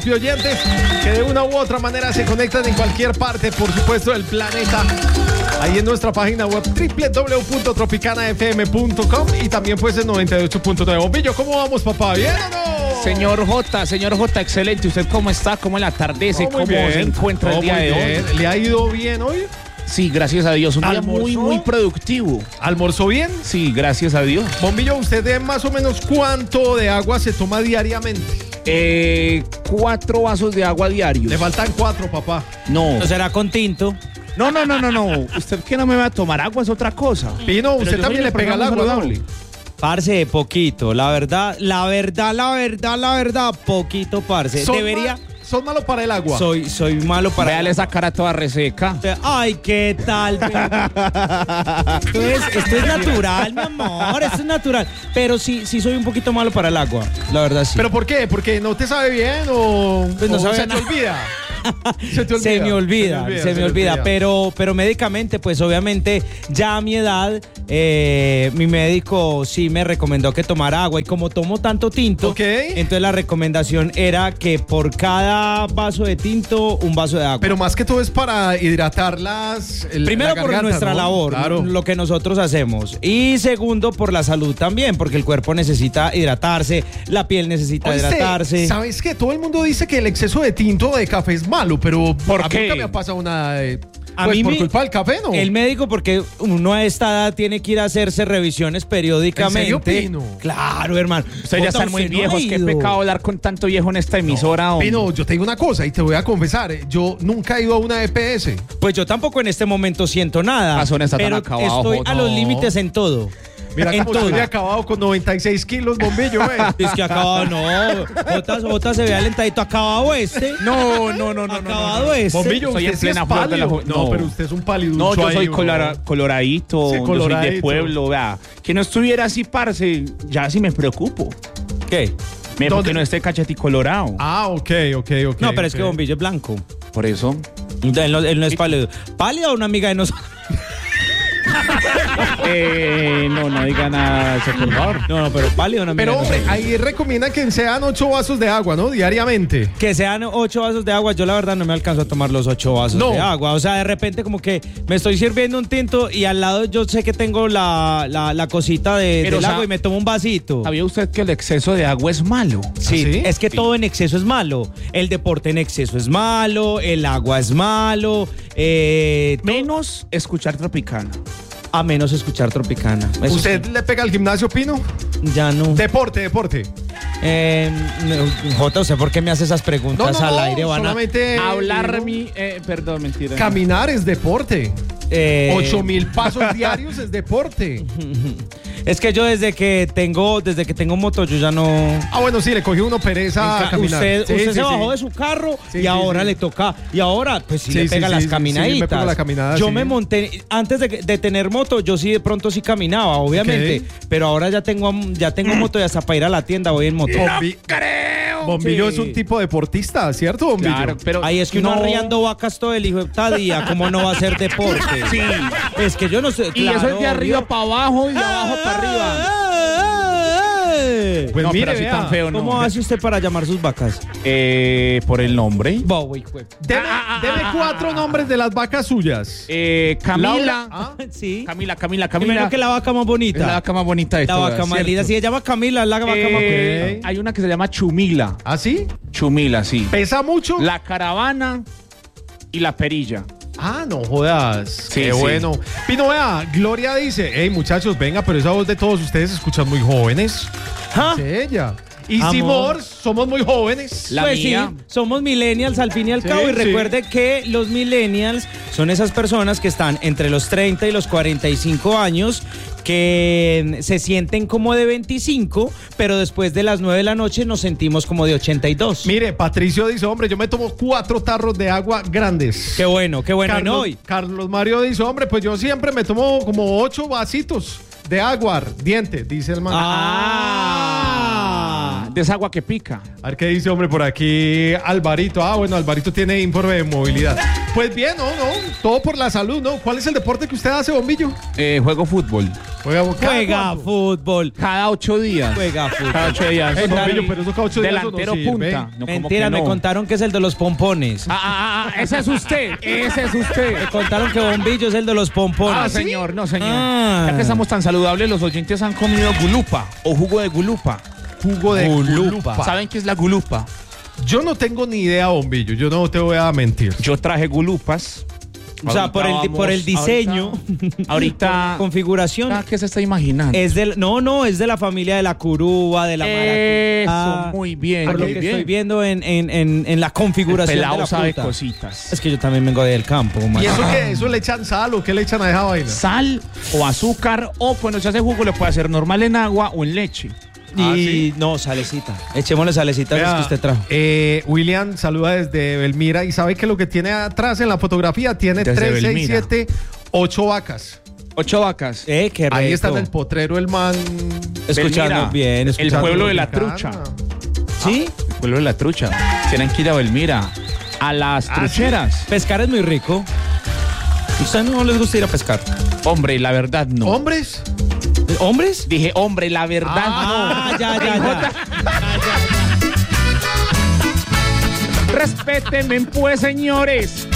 oyentes que de una u otra manera se conectan en cualquier parte, por supuesto, del planeta. Ahí en nuestra página web www.tropicanafm.com y también pues en 98.9. Bombillo, ¿cómo vamos, papá? ¿Bien o no? Señor J, excelente. ¿Usted cómo está? ¿Cómo le atardece? ¿Cómo se encuentra el día de hoy? ¿Le ha ido bien hoy? Sí, gracias a Dios. Un día muy productivo. ¿Almorzó bien? Sí, gracias a Dios. Bombillo, ¿usted más o menos cuánto de agua se toma diariamente? 4 vasos de agua diarios. Le faltan 4, papá. No. ¿No será con tinto? No. Usted que no me va a tomar agua es otra cosa. Pino, usted también le pega el agua, ¿no? Parce, poquito. La verdad, poquito, parce. Debería... ¿Son malos para el agua? Soy malo para... Véale esa cara toda reseca. Ay, ¿qué tal? Esto es natural, mi amor, esto es natural. Pero sí soy un poquito malo para el agua, la verdad sí. ¿Pero por qué? ¿Porque no te sabe bien o, pues no sabe se te olvida? Se me olvida. Pero médicamente, pues obviamente ya a mi edad, mi médico sí me recomendó que tomara agua. Y como tomo tanto tinto, entonces la recomendación era que por cada vaso de tinto, un vaso de agua. Pero más que todo es para hidratar primero por nuestra labor, claro, lo que nosotros hacemos. Y segundo, por la salud también, porque el cuerpo necesita hidratarse, la piel necesita hidratarse. ¿Sabes qué? Todo el mundo dice que el exceso de tinto o de café es malo, pero ¿por qué? Nunca me ha pasado nada de... A mí por culpa del café, ¿no? El médico, porque uno a esta edad tiene que ir a hacerse revisiones periódicamente. ¿En serio, Pino? Claro, hermano. Ustedes ya están muy viejos. Qué pecado hablar con tanto viejo en esta emisora. Pino, yo te digo una cosa y te voy a confesar. Yo nunca he ido a una EPS. Pues yo tampoco en este momento siento nada. Pero estoy a los límites en todo. Mira cómo estoy acabado con 96 kilos, Bombillo, Es que acabado no. Jota se ve alentadito. ¿Acabado este? No. Acabado este. Bombillo, soy usted en plena es pálido. No, pero usted es un pálido. No, yo soy coloradito. Sí, yo soy de pueblo, vea. Que no estuviera así, parce, ya sí me preocupo. ¿Qué? Porque no esté cacheticolorado. Ah, ok. No, pero es que Bombillo es blanco. Por eso. Él no es pálido. ¿Pálido o una amiga de nosotros? No diga nada, por favor. No, pero pálido no. Pero hombre, ahí recomiendan que sean 8 vasos de agua, ¿no? Diariamente. Que sean 8 vasos de agua. Yo la verdad no me alcanzo a tomar los 8 vasos de agua. O sea, de repente como que me estoy sirviendo un tinto y al lado yo sé que tengo la cosita del agua y me tomo un vasito. ¿Sabía usted que el exceso de agua es malo? Sí, ¿sí? Es que todo en exceso es malo. El deporte en exceso es malo, el agua es malo. Menos escuchar Tropicana. A menos escuchar Tropicana. Eso ¿Usted le pega al gimnasio, Pino? Ya no. Deporte. Jota, ¿usted por qué me hace esas preguntas al aire? Van solamente a hablar perdón, mentira. Caminar es deporte. 8,000 pasos diarios es deporte. Es que yo desde que tengo moto yo ya no... Ah, bueno, sí, le cogió uno pereza a caminar. Usted se bajó de su carro y ahora le toca... Y ahora, pues sí le pega las caminaditas. Sí, me pego la caminada, yo me monté... Antes de tener moto, yo sí de pronto sí caminaba, obviamente. Pero ahora ya tengo moto y hasta para ir a la tienda voy en moto. ¡No creo! Bombillo es un tipo deportista, ¿cierto, Bombillo? Claro, pero... Ahí es que uno arriando vacas todo el hijo de día, ¿cómo no va a ser deporte? Sí. Es que yo no sé... Y eso es de arriba para abajo y de abajo para arriba. Pues no, mire, pero así tan feo, ¿Cómo hace usted para llamar sus vacas? Por el nombre. Deme 4 nombres de las vacas suyas. Camila. Sí. Camila. Primero que la vaca más bonita. Es la vaca más bonita de la todas. Vaca más linda. Si se llama Camila, es la vaca más bonita. Hay una que se llama Chumila. ¿Ah, sí? Chumila, sí. ¿Pesa mucho? La caravana y la perilla. Ah, no jodas. Sí, qué bueno. Pino, vea, Gloria dice, hey muchachos, venga, pero esa voz de todos ustedes se escuchan muy jóvenes. ¿Ah? Es ella. Y Simor, somos muy jóvenes. La mía. Sí, somos millennials al fin y al cabo. Y recuerde que los millennials son esas personas que están entre los 30 y los 45 años que se sienten como de 25, pero después de las 9 de la noche nos sentimos como de 82. Mire, Patricio dice, hombre, yo me tomo 4 tarros de agua grandes. Qué bueno. Carlos Mario dice, hombre, pues yo siempre me tomo como 8 vasitos de agua ardiente, dice el man. de esa agua que pica. A ver qué dice, hombre, por aquí Alvarito. Bueno, Alvarito tiene informe de movilidad. Pues bien, no, todo por la salud, ¿no? ¿Cuál es el deporte que usted hace, Bombillo? Juego fútbol. Juega fútbol. Cada 8 días. Juega fútbol. Cada 8 días. Bombillo, pero eso cada 8 días delantero no sirve. punta. No, Mentira, me contaron que es el de los pompones. Ese es usted. Me contaron que Bombillo es el de los pompones. ¿sí? Señor, no, señor. Ya que estamos tan saludables, los oyentes han comido gulupa o jugo de gulupa. Jugo de gulupa. ¿Saben qué es la gulupa? Yo no tengo ni idea, Bombillo. Yo no te voy a mentir. Yo traje gulupas. O sea, por el diseño. Ahorita. Configuración. ¿Qué se está imaginando? Es de la familia de la curuba, de la maracuyá. Eso, muy bien. Por lo que estoy viendo en la configuración el pelado de la sabe fruta. Cositas. Es que yo también vengo del campo. ¿Y eso qué? ¿Eso le echan sal o qué le echan a esa vaina? Sal o azúcar, o cuando se hace jugo le puede hacer normal en agua o en leche. ¿Sí? No, salecita. Echémosle salecita. Vea, que usted trajo. William saluda desde Belmira y sabe que lo que tiene atrás en la fotografía tiene Desde 3, 6, Belmira. 7, 8 vacas. 8 vacas. Qué rico. Ahí está en el potrero el man. Escuchando bien. El pueblo de la trucha. ¿Sí? El pueblo de la trucha. Tienen que ir a Belmira. A las trucheras. ¿Sí? Pescar es muy rico. ¿A ustedes no les gusta ir a pescar? Hombre, la verdad no. ¿Hombres? ¿Hombres? Dije, hombre, la verdad no. Ya. Respétenme, pues, señores.